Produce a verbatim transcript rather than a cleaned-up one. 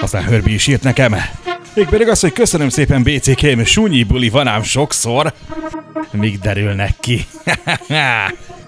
Aztán Herbie is írt nekem. Mégpedig az, hogy köszönöm szépen bé cé kém, súnyi buli van ám sokszor. Míg derülnek ki.